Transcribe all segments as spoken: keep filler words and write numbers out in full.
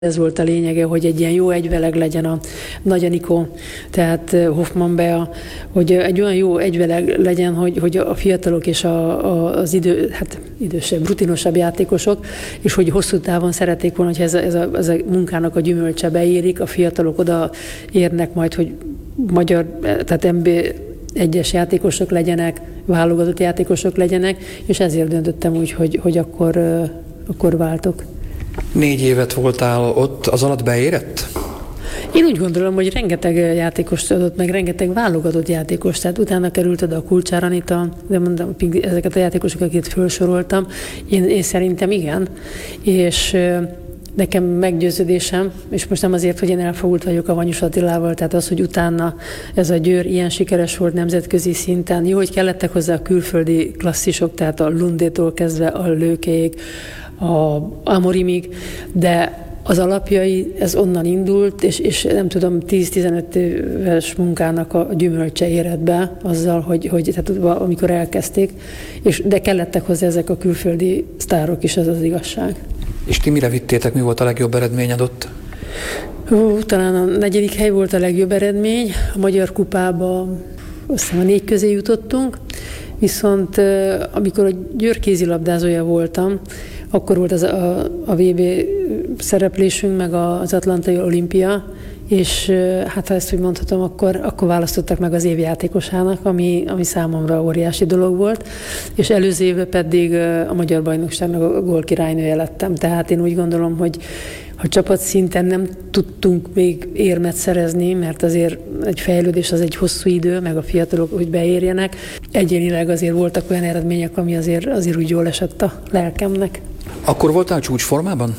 Ez volt a lényege, hogy egy ilyen jó egyveleg legyen a Nagy Anikó, tehát Hoffman Bea, hogy egy olyan jó egyveleg legyen, hogy, hogy a fiatalok és a, a, az idő, hát idősebb, rutinosabb játékosok, és hogy hosszú távon szerették volna, hogy ez a, ez a, ez a munkának a gyümölcse beérik, a fiatalok oda érnek majd, hogy magyar, tehát em bé egyes játékosok legyenek, válogatott játékosok legyenek, és ezért döntöttem úgy, hogy, hogy akkor, akkor váltok. Négy évet voltál ott, az alatt beérett? Én úgy gondolom, hogy rengeteg játékost adott meg, rengeteg válogatott játékos, tehát utána került oda a Kulcsár Anita, de mondom, ezeket a játékosokat, akiket felsoroltam, én, én szerintem igen, és nekem meggyőződésem, és most nem azért, hogy én elfogult vagyok a Vanyus Attilával, tehát az, hogy utána ez a Győr ilyen sikeres volt nemzetközi szinten, jó, hogy kellettek hozzá a külföldi klasszisok, tehát a Lundétól kezdve a Lőkéig, a Amorimig, de az alapjai, ez onnan indult, és, és nem tudom, tíz-tizenöt éves munkának a gyümölcse érett be azzal, hogy, hogy tehát amikor elkezdték, és, de kellettek hozzá ezek a külföldi sztárok is, ez az igazság. És ti mire vittétek, mi volt a legjobb eredményed ott? Hú, talán a negyedik hely volt a legjobb eredmény, a Magyar Kupába azt hiszem a négy közé jutottunk, viszont amikor a Győr kézilabdázója voltam, akkor volt az a, a vé bé szereplésünk, meg az Atlantai Olimpia, és hát ha ezt úgy mondhatom, akkor, akkor választottak meg az év játékosának, ami, ami számomra óriási dolog volt, és előző évben pedig a Magyar Bajnokságnak a gólkirálynője lettem. Tehát én úgy gondolom, hogy ha csapatszinten nem tudtunk még érmet szerezni, mert azért egy fejlődés az egy hosszú idő, meg a fiatalok, hogy beérjenek. Egyénileg azért voltak olyan eredmények, ami azért, azért úgy jól esett a lelkemnek. Akkor voltál csúcsformában?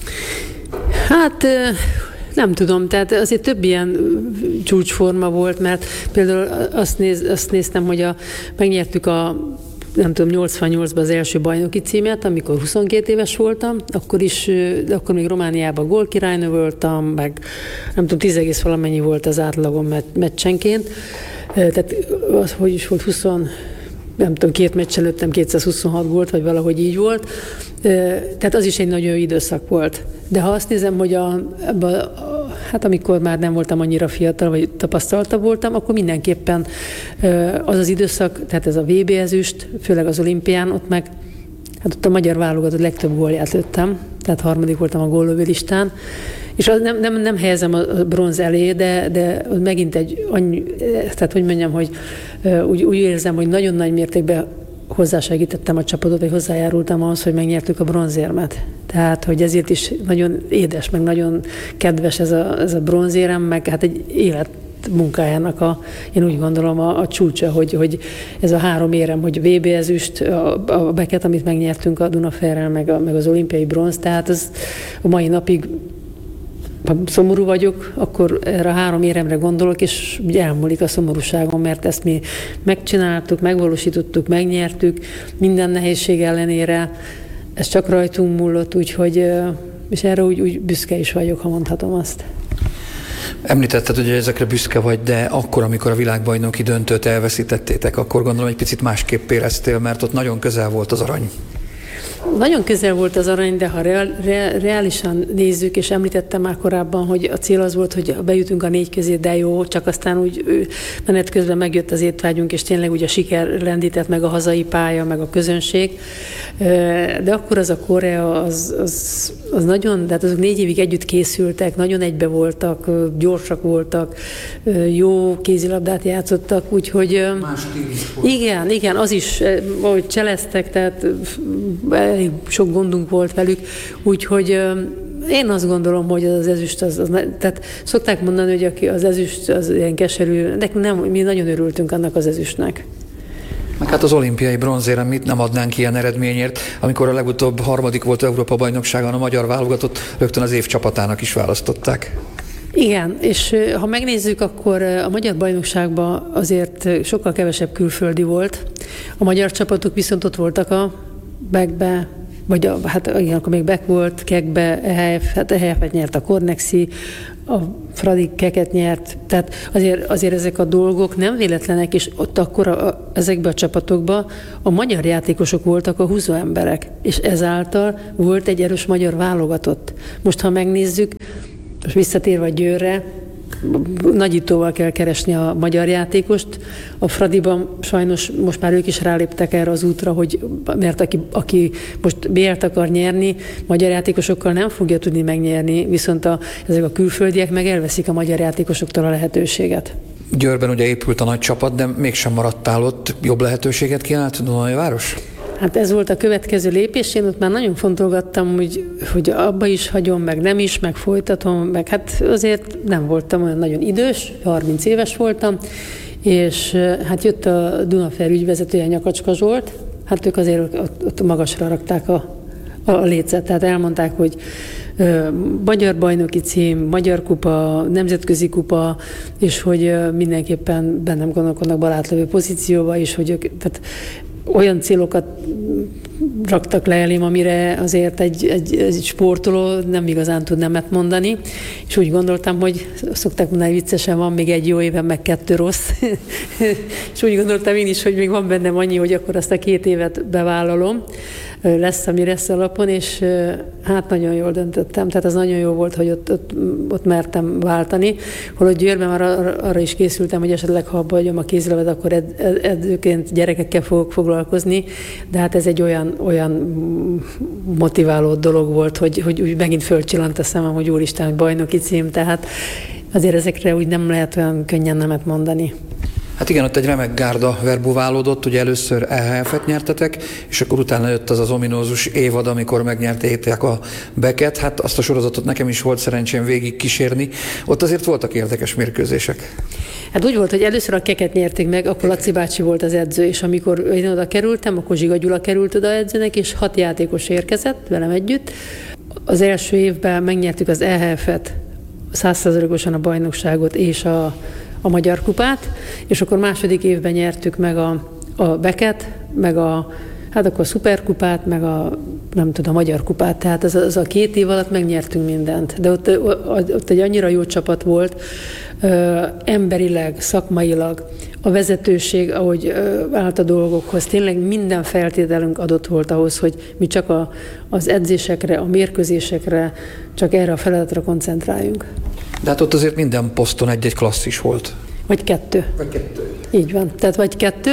Hát nem tudom, tehát azért több ilyen csúcsforma volt, mert például azt, néz, azt néztem, hogy a, megnyertük a nem tudom, nyolcvannyolcban az első bajnoki címet, amikor huszonkét éves voltam, akkor is, de akkor még Romániában gólkirálynő voltam, meg nem tudom, tíz egész valamennyi volt az átlagom meccsenként. Tehát az, hogy is volt húsz, nem tudom, két meccs előttem kétszázhuszonhat volt, vagy valahogy így volt. Tehát az is egy nagyon jó időszak volt. De ha azt nézem, hogy a, a, hát amikor már nem voltam annyira fiatal, vagy tapasztaltabb voltam, akkor mindenképpen az az időszak, tehát ez a vé bé ezüst, főleg az olimpián, ott meg, hát ott a magyar válogatott legtöbb gólját lőttem, tehát harmadik voltam a góllövő listán, és az nem, nem, nem helyezem a bronz elé, de, de megint egy annyi, tehát hogy mondjam, hogy úgy, úgy érzem, hogy nagyon nagy mértékben hozzásegítettem a csapatot, vagy hozzájárultam ahhoz, hogy megnyertük a bronzérmet. Tehát, hogy ezért is nagyon édes, meg nagyon kedves ez a, ez a bronzérem, meg hát egy élet munkájának a, én úgy gondolom a, a csúcsa, hogy, hogy ez a három érem, hogy vé bé ezüst, a, a beket, amit megnyertünk a Dunaferrel, meg, a, meg az olimpiai bronz, tehát ez a mai napig, ha szomorú vagyok, akkor erre a három éremre gondolok, és ugye elmúlik a szomorúságom, mert ezt mi megcsináltuk, megvalósítottuk, megnyertük, minden nehézség ellenére, ez csak rajtunk múlott, úgyhogy, és erre úgy, úgy büszke is vagyok, ha mondhatom azt. Említetted, hogy ezekre büszke vagy, de akkor, amikor a világbajnoki döntőt elveszítettétek, akkor gondolom egy picit másképp éreztél, mert ott nagyon közel volt az arany. Nagyon közel volt az arany, de ha reál, reálisan nézzük, és említettem már korábban, hogy a cél az volt, hogy bejutunk a négy közé, de jó, csak aztán úgy menet közben megjött az étvágyunk, és tényleg úgy a siker lendített meg a hazai pálya, meg a közönség. De akkor az a Korea, az, az, az nagyon, de hát azok négy évig együtt készültek, nagyon egybe voltak, gyorsak voltak, jó kézilabdát játszottak, úgyhogy... Más stílus volt. Igen, igen, az is, ahogy cseleztek, tehát elég sok gondunk volt velük, úgyhogy én azt gondolom, hogy az ezüst, az, az, tehát szokták mondani, hogy aki az ezüst az ilyen keserű, nekünk nem, mi nagyon örültünk annak az ezüstnek. Meg hát az olimpiai bronzérem mit nem adnánk ilyen eredményért, amikor a legutóbb harmadik volt Európa-bajnokságon a magyar válogatott, rögtön az év csapatának is választották. Igen, és ha megnézzük, akkor a magyar bajnokságban azért sokkal kevesebb külföldi volt. A magyar csapatok viszont ott voltak a Beckbe, vagy a, hát igen, akkor még Beck volt, Kekbe, E H F, hát E H F-et nyert a Kornexi, a Fradi keket nyert, tehát azért, azért ezek a dolgok nem véletlenek, és ott akkor a, ezekben a csapatokban a magyar játékosok voltak a húzó emberek, és ezáltal volt egy erős magyar válogatott. Most, ha megnézzük, most visszatérve a Győrre, nagyítóval kell keresni a magyar játékost. A Fradiban sajnos most már ők is ráléptek erre az útra, hogy, mert aki, aki most bé el-t akar nyerni, magyar játékosokkal nem fogja tudni megnyerni, viszont a, ezek a külföldiek meg elveszik a magyar játékosoktól a lehetőséget. Győrben ugye épült a nagy csapat, de mégsem maradtál ott. Jobb lehetőséget kínált Dunaújváros? Hát ez volt a következő lépés, én ott már nagyon fontolgattam, hogy, hogy abba is hagyom, meg nem is, meg folytatom, meg hát azért nem voltam olyan nagyon idős, harminc éves voltam, és hát jött a Dunafer ügyvezetője, Nyakacska Zsolt, hát ők azért ott, ott magasra rakták a, a lécet, tehát elmondták, hogy ö, magyar bajnoki cím, magyar kupa, nemzetközi kupa, és hogy ö, mindenképpen bennem gondolkodnak barátlövő pozícióba, és hogy ők, tehát olyan célokat raktak le elém, amire azért egy, egy, egy sportoló nem igazán tud nemet mondani, és úgy gondoltam, hogy szokták mondani, hogy viccesen van még egy jó éven, meg kettő rossz, és úgy gondoltam én is, hogy még van bennem annyi, hogy akkor azt a két évet bevállalom, lesz, ami lesz alapon, és hát nagyon jól döntöttem. Tehát az nagyon jó volt, hogy ott, ott, ott mertem váltani. Holott Győrben már arra, arra is készültem, hogy esetleg ha abba hagyom a kézilabdát, akkor ed, ed, edzőként gyerekekkel fogok foglalkozni, de hát ez egy olyan, olyan motiváló dolog volt, hogy, hogy úgy megint fölcsillant a szemem, hogy úristen, hogy bajnoki cím, tehát azért ezekre úgy nem lehet olyan könnyen nemet mondani. Hát igen, ott egy remek gárda verbuválódott, ugye először é há ef-et nyertetek, és akkor utána jött az az ominózus évad, amikor megnyertétek a Beket. Hát azt a sorozatot nekem is volt szerencsém végig kísérni. Ott azért voltak érdekes mérkőzések. Hát úgy volt, hogy először a Keket nyerték meg, akkor Laci bácsi volt az edző, és amikor én oda kerültem, akkor Zsiga Gyula került oda edzőnek, és hat játékos érkezett velem együtt. Az első évben megnyertük az é há ef-et, száz százalékosan a bajnokságot és a a Magyar Kupát, és akkor második évben nyertük meg a, a Beket, meg a, hát akkor a Szuperkupát, meg a, nem tudom, a Magyar Kupát, tehát az, az a két év alatt megnyertünk mindent. De ott, ott egy annyira jó csapat volt, ö, emberileg, szakmailag, a vezetőség, ahogy ö, állt a dolgokhoz, tényleg minden feltételünk adott volt ahhoz, hogy mi csak a, az edzésekre, a mérkőzésekre, csak erre a feladatra koncentráljunk. De hát ott azért minden poszton egy-egy klasszis volt. Vagy kettő. Vagy kettő. Így van, tehát vagy kettő,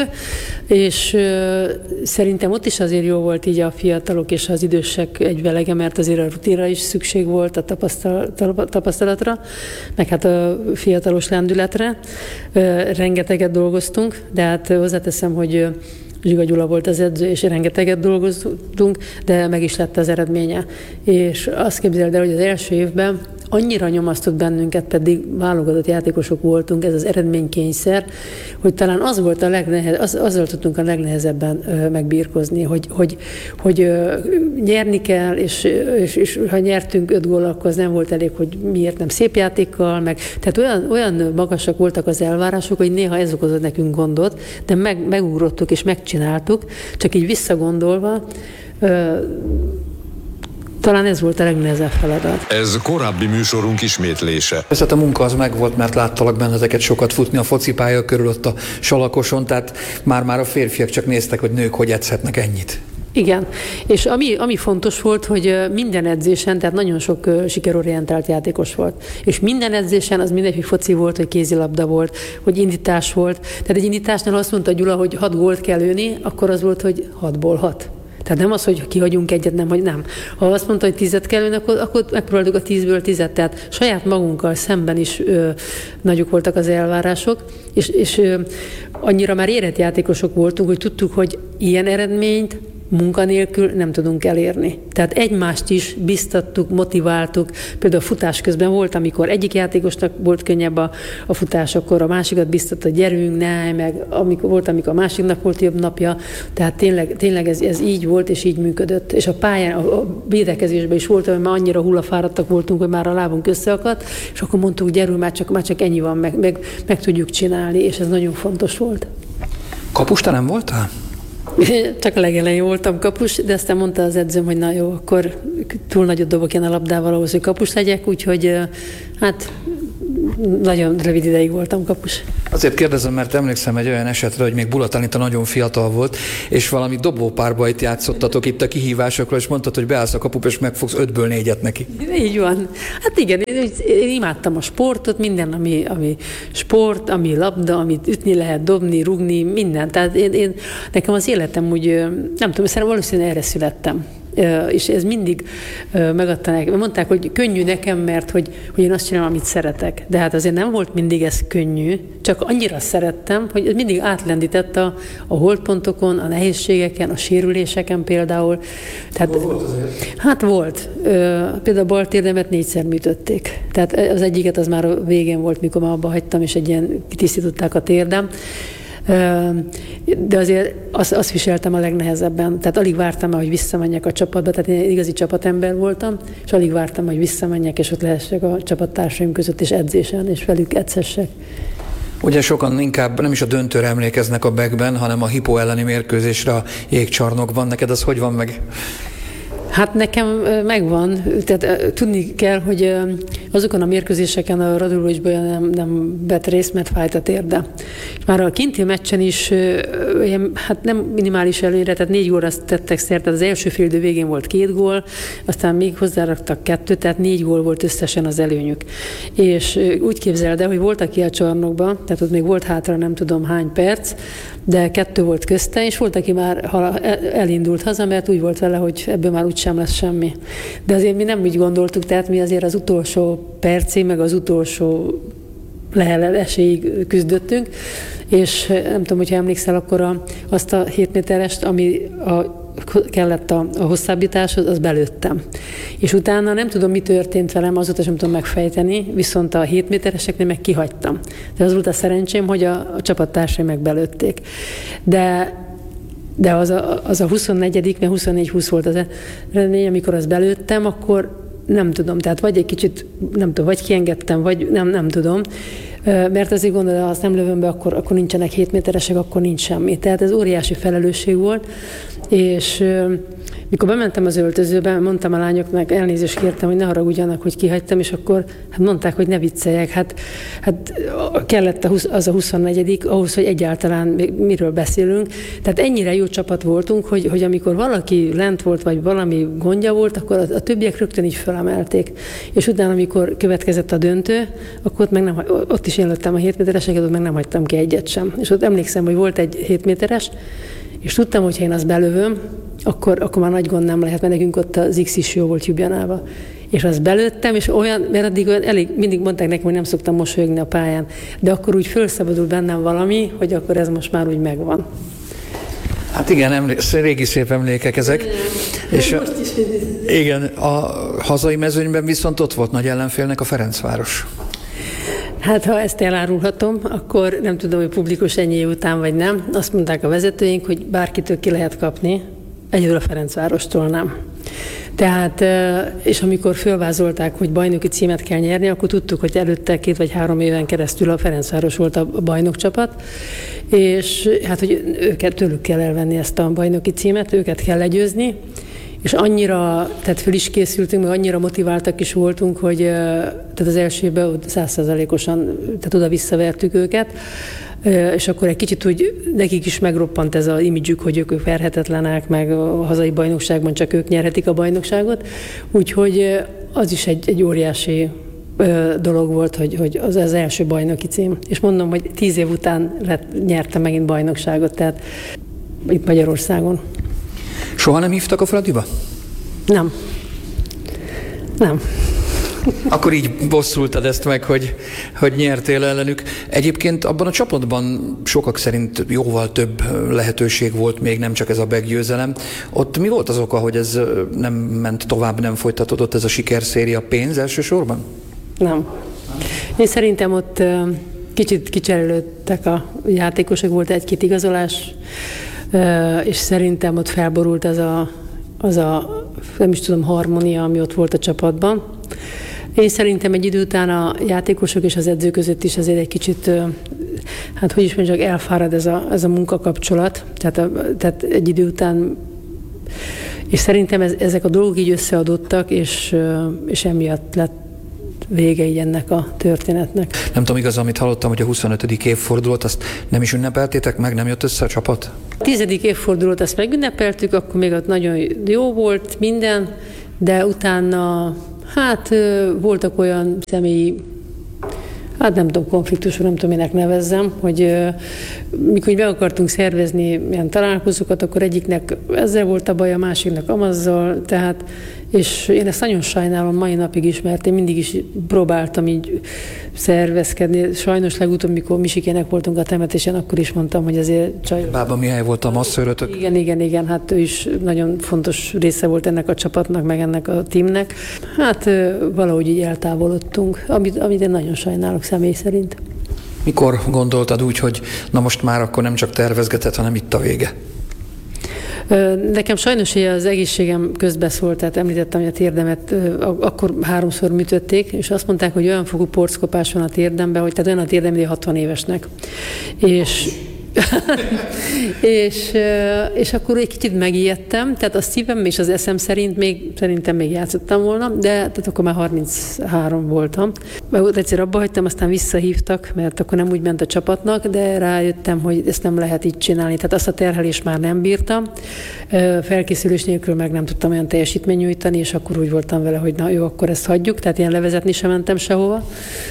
és ö, szerintem ott is azért jó volt így a fiatalok és az idősek egyvelege, mert azért a rutinra is szükség volt, a tapasztal, tapasztalatra, meg hát a fiatalos lendületre. Ö, rengeteget dolgoztunk, de hát hozzáteszem, hogy Zsiga Gyula volt az edző, és rengeteget dolgoztunk, de meg is lett az eredménye. És azt képzeld el, hogy az első évben annyira nyomasztott bennünket, pedig válogatott játékosok voltunk, ez az eredménykényszer, hogy talán az volt a legnehezebb, az, azzal tudtunk a legnehezebben ö, megbírkozni, hogy, hogy, hogy ö, nyerni kell, és, és, és ha nyertünk öt gól, akkor az nem volt elég, hogy miért nem szép játékkal, meg, tehát olyan, olyan magasak voltak az elvárások, hogy néha ez okozott nekünk gondot, de meg, megugrottuk és megcsináltuk, csak így visszagondolva, ö, talán ez volt a legnehezebb feladat. Ez korábbi műsorunk ismétlése. Ez hát a munka az megvolt, mert láttalak benneteket sokat futni a focipálya körül ott a Salakoson, tehát már-már a férfiak csak néztek, hogy nők hogy edzhetnek ennyit. Igen, és ami, ami fontos volt, hogy minden edzésen, tehát nagyon sok sikerorientált játékos volt, és minden edzésen az mindegy, hogy foci volt, hogy kézilabda volt, hogy indítás volt. Tehát egy indításnál azt mondta Gyula, hogy hat gólt kell lőni, akkor az volt, hogy hatból hat. Tehát nem az, hogy kihagyunk egyet, nem, hogy nem. Ha azt mondta, hogy tizet kell lőni, akkor, akkor megpróbáltuk a tízből tizet. Tehát saját magunkkal szemben is ö, nagyok voltak az elvárások, és, és ö, annyira már érett játékosok voltunk, hogy tudtuk, hogy ilyen eredményt munkanélkül nem tudunk elérni. Tehát egymást is biztattuk, motiváltuk. Például a futás közben volt, amikor egyik játékosnak volt könnyebb a, a futás, akkor a másikat biztatta, gyerünk, ne, meg amikor volt, amikor a másiknak volt jobb napja. Tehát tényleg, tényleg ez, ez így volt, és így működött. És a pályán, a, a védekezésben is volt, hogy már annyira hullafáradtak voltunk, hogy már a lábunk összeakadt, és akkor mondtuk, gyerünk, már csak, már csak ennyi van, meg, meg, meg tudjuk csinálni, és ez nagyon fontos volt. Kapus te nem voltál? Csak a legelején voltam kapus, de aztán mondta az edzőm, hogy na jó, akkor túl nagyot dobok én a labdával ahhoz, hogy kapus legyek, úgyhogy hát nagyon rövid ideig voltam kapus. Azért kérdezem, mert emlékszem egy olyan esetre, hogy még Bulat Anita nagyon fiatal volt, és valami dobópárbajt játszottatok itt a kihívásokról, és mondtad, hogy beállsz a kapuba, és megfogsz ötből négyet neki. Így van. Hát igen, én, én imádtam a sportot, minden, ami, ami sport, ami labda, amit ütni lehet, dobni, rugni, minden. Tehát én, én, nekem az életem úgy, nem tudom, szerintem valószínűleg erre születtem. És ez mindig megadta nekem. Mondták, hogy könnyű nekem, mert hogy, hogy én azt csinálom, amit szeretek. De hát azért nem volt mindig ez könnyű, csak annyira szerettem, hogy ez mindig átlendített a, a holdpontokon, a nehézségeken, a sérüléseken például. Tehát, volt azért? Hát volt. Például a bal térdemet négyszer műtötték. Tehát az egyiket az már a végén volt, mikor már abba hagytam, és egy ilyen kitisztították a térdem. De azért azt, azt viseltem a legnehezebben. Tehát alig vártam, hogy visszamenjek a csapatba, tehát én igazi csapatember voltam, és alig vártam, hogy visszamenjek, és ott lehessek a csapattársaim között, és edzésen, és velük edzhessek. Ugye sokan inkább nem is a döntőre emlékeznek a Beckben, hanem a Hipó elleni mérkőzésre a jégcsarnokban. Neked az hogy van meg? Hát nekem megvan, tehát tudni kell, hogy azokon a mérkőzéseken a Radulovics nem, nem vett részt, mert fájt a térde. És már a kinti meccsen is, hát nem minimális előnyre, tehát négy gólra tettek szert, tehát az első fél idő végén volt két gól, aztán még hozzáraktak kettőt, tehát négy gól volt összesen az előnyük. És úgy képzeld el, hogy volt aki a csarnokban, tehát ott még volt hátra nem tudom hány perc, de kettő volt közte, és volt, aki már elindult haza, mert úgy volt vele, hogy ebből már úgysem lesz semmi. De azért mi nem úgy gondoltuk, tehát mi azért az utolsó percig, meg az utolsó lehel esélyig küzdöttünk, és nem tudom, hogyha emlékszel, akkor a, azt a hét méterest, ami a kellett a, a hosszabbításhoz, az belőttem. És utána nem tudom, mi történt velem, azóta sem tudom megfejteni, viszont a hét métereseknél meg kihagytam. De az volt a szerencsém, hogy a, a csapattársai meg belőtték. De, de az a, az a huszonnegyedik, mert huszonnégy húsz volt az eredmény, amikor azt belőttem, akkor nem tudom, tehát vagy egy kicsit, nem tudom, vagy kiengedtem, vagy nem, nem tudom, mert azért gondolom, ha azt nem lövöm be, akkor, akkor nincsenek hét méteresek, akkor nincs semmi. Tehát ez óriási felelősség volt, és mikor bementem az öltözőbe, mondtam a lányoknak, elnézést kértem, hogy ne haragudjanak, hogy kihagytam, és akkor hát mondták, hogy ne vicceljek. Hát, hát kellett az a huszonnegyedik ahhoz, hogy egyáltalán miről beszélünk. Tehát ennyire jó csapat voltunk, hogy, hogy amikor valaki lent volt, vagy valami gondja volt, akkor a, a többiek rögtön így felemelték. És utána, amikor következett a döntő, akkor ott, meg nem, ott is én lőttem a hét métereseket, ott meg nem hagytam ki egyet sem. És ott emlékszem, hogy volt egy hét méteres, és tudtam, hogy ha én azt belövöm, akkor, akkor már nagy gond nem lehet, mert nekünk ott az X is jó volt Ljubljanában. És azt belőttem, és olyan, mert addig olyan elég, mindig mondták nekem, hogy nem szoktam mosolyogni a pályán, de akkor úgy felszabadult bennem valami, hogy akkor ez most már úgy megvan. Hát igen, emlé- régi szép emlékek ezek. Igen, és most is. Igen, a hazai mezőnyben viszont ott volt nagy ellenfélnek a Ferencváros. Hát, ha ezt elárulhatom, akkor nem tudom, hogy publikus ennyi év után vagy nem. Azt mondták a vezetőink, hogy bárkitől ki lehet kapni, egyedül a Ferencvárostól nem. Tehát, és amikor fölvázolták, hogy bajnoki címet kell nyerni, akkor tudtuk, hogy előtte két vagy három éven keresztül a Ferencváros volt a bajnokcsapat, és hát, hogy őket, tőlük kell elvenni ezt a bajnoki címet, őket kell legyőzni, és annyira, tehát föl is készültünk, meg annyira motiváltak is voltunk, hogy tehát az első évben száz százalékosan, tehát oda visszavertük őket, és akkor egy kicsit úgy nekik is megroppant ez az imidzsük, hogy ők verhetetlenek, meg a hazai bajnokságban csak ők nyerhetik a bajnokságot, úgyhogy az is egy, egy óriási dolog volt, hogy, hogy az az első bajnoki cím. És mondom, hogy tíz év után lett, nyerte megint bajnokságot, tehát itt Magyarországon. Soha nem hívtak a Fradiba? Nem. Nem. Akkor így bosszultad ezt meg, hogy, hogy nyertél ellenük. Egyébként abban a csapatban sokak szerint jóval több lehetőség volt még, nem csak ez a meggyőzelem. Ott mi volt az oka, hogy ez nem ment tovább, nem folytatódott ez a sikerszéria? Pénz elsősorban? Nem. Én szerintem ott kicsit kicserélődtek a játékosok, volt egy-két igazolás, és szerintem ott felborult az a, az a, nem is tudom, harmónia, ami ott volt a csapatban. Én szerintem egy idő után a játékosok és az edző között is azért egy kicsit, hát hogy is mondjak, elfárad ez a, ez a munkakapcsolat. Tehát, a, tehát egy idő után, és szerintem ez, ezek a dolgok így összeadottak, és, és emiatt lett vége így ennek a történetnek. Nem tudom, igaz, amit hallottam, hogy a huszonötödik évfordulót, azt nem is ünnepeltétek meg, nem jött össze a csapat? A tizedik évfordulót azt megünnepeltük, akkor még ott nagyon jó volt minden, de utána hát voltak olyan személyi, hát nem tudom, konfliktusok, nem tudom, minek nevezzem, hogy mikor meg akartunk szervezni ilyen találkozókat, akkor egyiknek ezzel volt a baj, a másiknak amazzal, tehát, és én ezt nagyon sajnálom mai napig is, mert én mindig is próbáltam így szervezkedni. Sajnos legutóbb, mikor Misikének voltunk a temetésen, akkor is mondtam, hogy azért csaj... Bába Mihály volt a masszőrötök? Igen, igen, igen, hát ő is nagyon fontos része volt ennek a csapatnak, meg ennek a teamnek. Hát valahogy így eltávolodtunk, amit, amit én nagyon sajnálok személy szerint. Mikor gondoltad úgy, hogy na most már akkor nem csak tervezgetett, hanem itt a vége? Nekem sajnos, hogy az egészségem közbeszólt, tehát említettem, hogy a térdemet akkor háromszor műtötték, és azt mondták, hogy olyan fogú porckopás van a térdemben, hogy tehát olyan a térdem, mint hatvan évesnek. És és, és akkor egy kicsit megijedtem, tehát a szívem és az eszem szerint még, szerintem még játszottam volna, de tehát akkor már harminchárom voltam. Mert egyszer abba hagytam, aztán visszahívtak, mert akkor nem úgy ment a csapatnak, de rájöttem, hogy ezt nem lehet így csinálni. Tehát azt a terhelést már nem bírtam. Felkészülés nélkül meg nem tudtam olyan teljesítményt nyújtani, és akkor úgy voltam vele, hogy na jó, akkor ezt hagyjuk, tehát ilyen levezetni sem mentem sehova.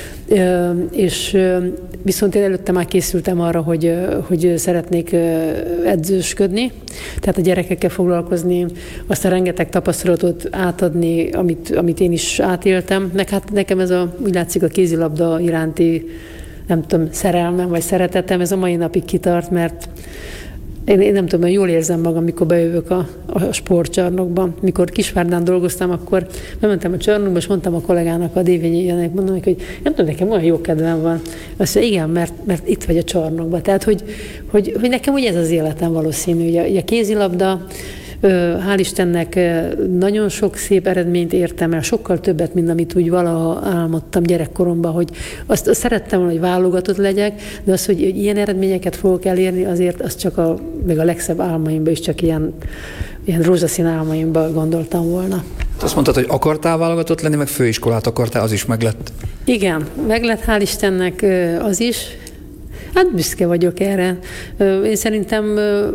És viszont én előtte már készültem arra, hogy, hogy szeretnék edzősködni, tehát a gyerekekkel foglalkozni, azt a rengeteg tapasztalatot átadni, amit, amit én is átéltem. Nek, hát nekem ez a, úgy látszik, a kézilabda iránti, nem tudom, szerelmem vagy szeretetem, ez a mai napig kitart, mert Én, én nem tudom, jól érzem magam, mikor bejövök a, a sportcsarnokba. Mikor Kisvárdán dolgoztam, akkor bementem a csarnokba, és mondtam a kollégának, a Dévényi Janek, mondom, hogy nem tudom, nekem olyan jó kedvem van. Azt mondja, igen, mert, mert itt vagy a csarnokban. Tehát, hogy, hogy, hogy nekem ugye ez az életem valószínű. Ugye, ugye a kézilabda, hál' Istennek nagyon sok szép eredményt értem el, sokkal többet, mint amit úgy valaha álmodtam gyerekkoromban, hogy azt, azt szerettem volna, hogy válogatott legyek, de az, hogy, hogy ilyen eredményeket fogok elérni, azért az csak a, még a legszebb álmaimban is csak ilyen, ilyen rózsaszín álmaimban gondoltam volna. Azt mondtad, hogy akartál válogatott lenni, meg főiskolát akartál, az is meglett. Igen, meglett, hál' Istennek az is. Hát büszke vagyok erre. Én szerintem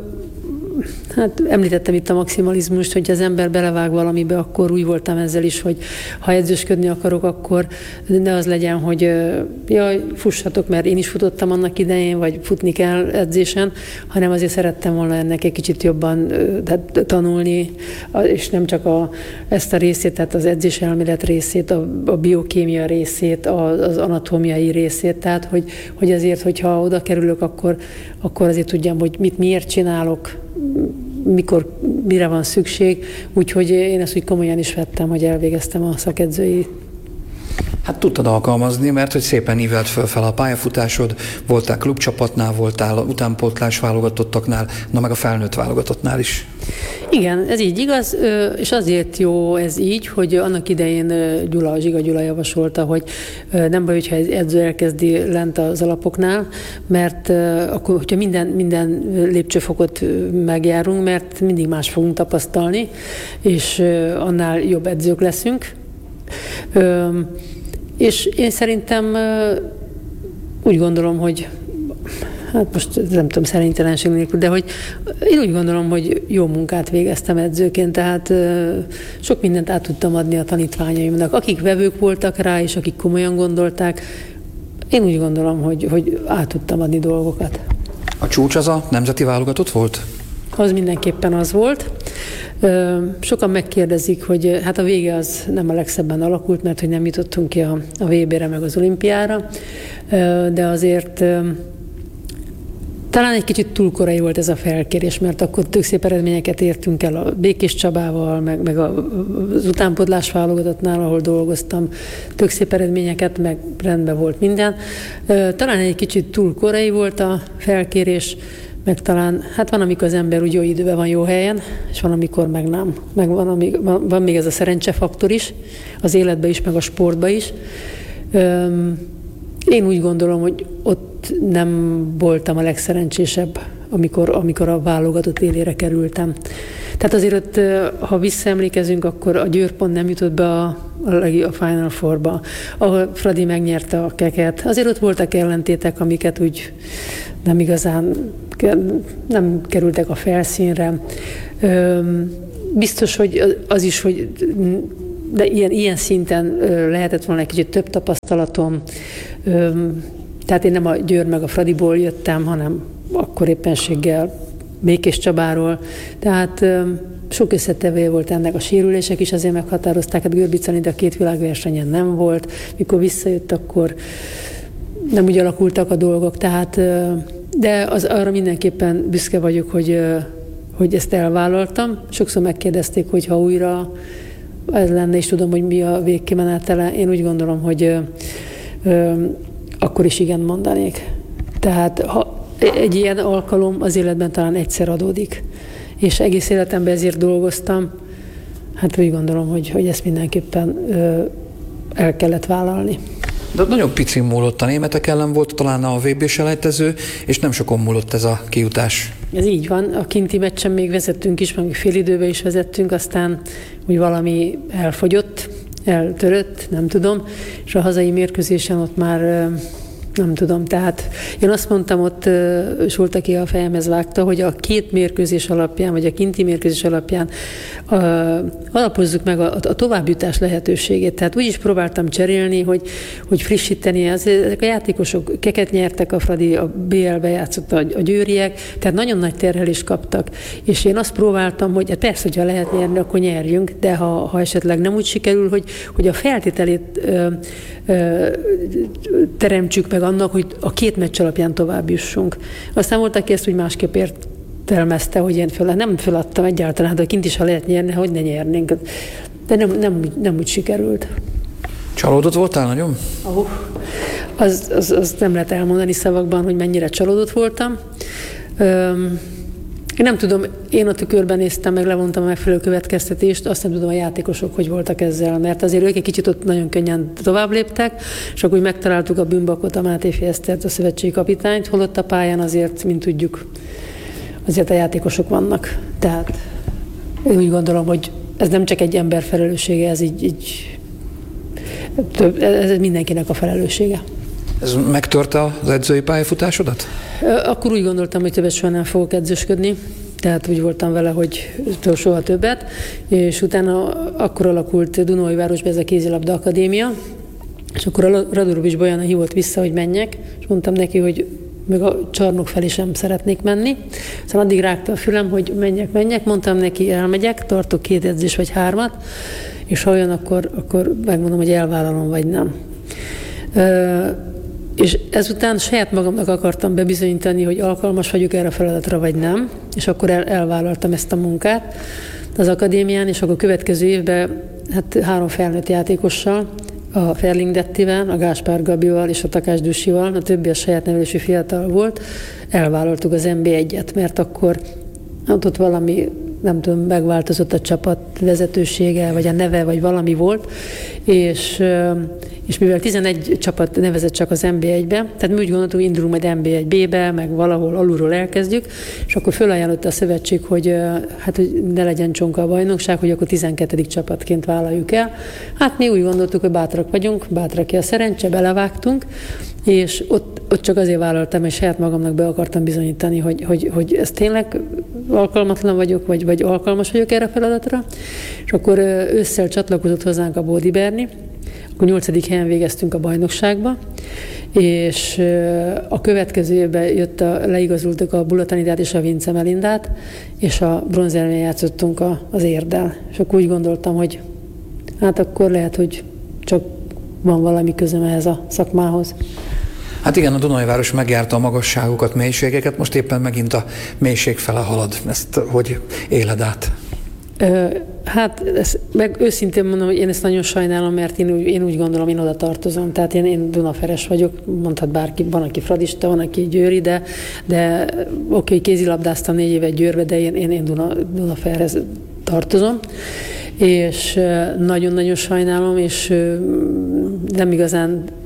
hát említettem itt a maximalizmust, hogy az ember belevág valamibe, akkor úgy voltam ezzel is, hogy ha edzősködni akarok, akkor ne az legyen, hogy jaj, fussatok, mert én is futottam annak idején, vagy futni kell edzésen, hanem azért szerettem volna ennek egy kicsit jobban tehát, tanulni, és nem csak a, ezt a részét, tehát az edzés elmélet részét, a, a biokémia részét, az anatómiai részét, tehát hogy, hogy azért, hogyha oda kerülök, akkor, akkor azért tudjam, hogy mit miért csinálok, mikor, mire van szükség, úgyhogy én ezt úgy komolyan is vettem, hogy elvégeztem a szakedzői. Hát tudtad alkalmazni, mert hogy szépen ívelt föl a pályafutásod, voltál klubcsapatnál, voltál utánpótlás válogatottaknál, na meg a felnőtt válogatottnál is. Igen, ez így igaz, és azért jó ez így, hogy annak idején Gyula, Zsiga Gyula javasolta, hogy nem baj, hogyha egy edző elkezdi lent az alapoknál, mert akkor, hogyha minden, minden lépcsőfokot megjárunk, mert mindig más fogunk tapasztalni, és annál jobb edzők leszünk. És én szerintem úgy gondolom, hogy hát most nem tudom, szerénytelenség nélkül, de hogy én úgy gondolom, hogy jó munkát végeztem edzőként, tehát sok mindent át tudtam adni a tanítványaimnak. Akik vevők voltak rá, és akik komolyan gondolták, én úgy gondolom, hogy, hogy át tudtam adni dolgokat. A csúcs az a nemzeti válogatott volt? Az mindenképpen az volt. Sokan megkérdezik, hogy hát a vége az nem a legszebben alakult, mert hogy nem jutottunk ki a, a vé bére meg az olimpiára, de azért talán egy kicsit túl korai volt ez a felkérés, mert akkor tök szép eredményeket értünk el a Békés Csabával, meg, meg az utánpótlás válogatottnál, ahol dolgoztam, tök szép eredményeket, meg rendben volt minden. Talán egy kicsit túl korai volt a felkérés, meg talán, hát van, amikor az ember úgy jó időben van, jó helyen, és van, amikor meg nem. Meg van, amíg, van, van még ez a szerencsefaktor is, az életben is, meg a sportban is. Öm, én úgy gondolom, hogy ott nem voltam a legszerencsésebb amikor, amikor a válogatott élére kerültem. Tehát azért ott, ha visszaemlékezünk, akkor a Győr pont nem jutott be a, a, a Final Fourba, ahol Fradi megnyerte a Keket. Azért ott voltak ellentétek, amiket úgy nem igazán nem kerültek a felszínre. Biztos, hogy az is, hogy de ilyen, ilyen szinten lehetett volna egy kicsit több tapasztalatom. Tehát én nem a Győr meg a Fradiból jöttem, hanem akkor éppenséggel Békés Csabáról. Tehát sok összetevője volt ennek, a sérülések is azért meghatározták, hát Görbic Anita a két világversenyen nem volt, mikor visszajött, akkor nem úgy alakultak a dolgok, tehát, de az, arra mindenképpen büszke vagyok, hogy, hogy ezt elvállaltam. Sokszor megkérdezték, hogy ha újra ez lenne, és tudom, hogy mi a végkimenetele, én úgy gondolom, hogy ö, ö, akkor is igen mondanék. Tehát ha egy ilyen alkalom az életben talán egyszer adódik, és egész életemben ezért dolgoztam, hát úgy gondolom, hogy, hogy ezt mindenképpen ö, el kellett vállalni. De nagyon picin múlott, a németek ellen volt talán a vé bé-selejtező, és nem sokon múlott ez a kijutás. Ez így van, a kinti meccsen még vezettünk is, meg fél időben is vezettünk, aztán úgy valami elfogyott, eltörött, nem tudom, és a hazai mérkőzésen ott már nem tudom, tehát én azt mondtam ott, és volt, aki a fejemhez vágta, hogy a két mérkőzés alapján, vagy a kinti mérkőzés alapján a, alapozzuk meg a, a továbbjutás lehetőségét. Tehát úgy is próbáltam cserélni, hogy, hogy frissíteni. Ezek a játékosok Keket nyertek, a Fradi a bé el-be játszott a, a győriek, tehát nagyon nagy terhelést kaptak. És én azt próbáltam, hogy persze, hogyha lehet nyerni, akkor nyerjünk, de ha, ha esetleg nem úgy sikerül, hogy, hogy a feltételét ö, ö, teremtsük meg annak, hogy a két meccs alapján tovább jussunk. Aztán volt, aki ezt úgy másképp értelmezte, hogy én föl, nem föladtam egyáltalán, de kint is, ha lehet nyerni, hogy ne nyernénk. De nem, nem, nem úgy sikerült. Csalódott voltál nagyon? Oh, az, az, az nem lehet elmondani szavakban, hogy mennyire csalódott voltam. Öm, Én nem tudom, én a tükörben néztem, meg levontam a megfelelő következtetést, azt nem tudom, a játékosok hogy voltak ezzel, mert azért ők egy kicsit ott nagyon könnyen tovább léptek, és akkor úgy megtaláltuk a bűnbakot, a Máté Esztert, a szövetségi kapitányt, holott a pályán azért, mint tudjuk, azért a játékosok vannak. Tehát én úgy gondolom, hogy ez nem csak egy ember felelőssége, ez így, így több, ez mindenkinek a felelőssége. Ez megtörte az edzői pályafutásodat? Akkor úgy gondoltam, hogy többet soha nem fogok edzősködni, tehát úgy voltam vele, hogy soha többet, és utána akkor alakult Dunaújvárosban ez a kézilabda akadémia, és akkor a Radurovics Bojana hívott vissza, hogy menjek, és mondtam neki, hogy még a csarnok felé sem szeretnék menni. Szóval addig rágta a fülem, hogy menjek, menjek, mondtam neki, elmegyek, tartok két edzés vagy hármat, és ha olyan, akkor, akkor megmondom, hogy elvállalom, vagy nem. És ezután saját magamnak akartam bebizonyítani, hogy alkalmas vagyok erre a feladatra, vagy nem, és akkor el, elvállaltam ezt a munkát az akadémián, és akkor a következő évben hát három felnőtt játékossal, a Ferling Dettivel, a Gáspár Gabival és a Takás Dusival, a többi a saját nevelésű fiatal volt, elvállaltuk az en bé egyet, mert akkor hát ott valami, nem tudom, megváltozott a csapat vezetősége, vagy a neve, vagy valami volt, és és mivel tizenegy csapat nevezett csak az en bé egybe, tehát mi úgy gondoltuk, hogy indulunk majd en bé egy bé-be, meg valahol alulról elkezdjük, és akkor fölajánlotta a szövetség, hogy hát hogy ne legyen csonka a bajnokság, hogy akkor tizenkettedik csapatként vállaljuk el. Hát mi úgy gondoltuk, hogy bátrak vagyunk, bátrak ki a szerencse, belevágtunk, és ott, ott csak azért vállaltam, és saját magamnak be akartam bizonyítani, hogy, hogy, hogy ez tényleg alkalmatlan vagyok, vagy, vagy alkalmas vagyok erre a feladatra. És akkor ősszel csatlakozott hozzánk a Bódi Berni, akkor nyolcadik helyen végeztünk a bajnokságba, és a következő évben jött a, leigazultak a Bulatanidát és a Vince Melindát, és a bronzérmén játszottunk a, az Érddel. És akkor úgy gondoltam, hogy hát akkor lehet, hogy csak van valami közöm ehhez a szakmához. Hát igen, a Dunaújváros megjárta a magasságokat, mélységeket, most éppen megint a mélység fele halad. Ezt hogy éled át? Hát ezt, meg őszintén mondom, hogy én ezt nagyon sajnálom, mert én úgy, én úgy gondolom, én oda tartozom. Tehát én, én Dunaferes vagyok, mondhat bárki, van, aki fradista, van, aki győri, de, de oké, kézilabdáztam négy évet Győrbe, de én, én, én Duna, Dunaferhez tartozom. És nagyon-nagyon sajnálom, és nem igazán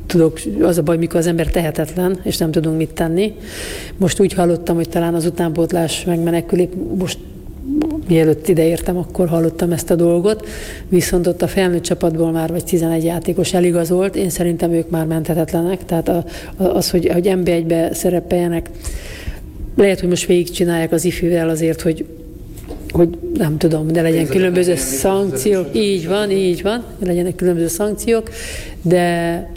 tudok, az a baj, mikor az ember tehetetlen, és nem tudunk mit tenni. Most úgy hallottam, hogy talán az utánpótlás megmenekülik, most mielőtt ideértem, akkor hallottam ezt a dolgot, viszont ott a felnőtt csapatból már vagy tizenegy játékos eligazolt, én szerintem ők már menthetetlenek, tehát a, az, hogy, hogy en bé egybe szerepeljenek, lehet, hogy most végigcsinálják az ifivel azért, hogy hogy nem tudom, de legyen különböző szankciók, így van, így van, legyenek különböző szankciók, de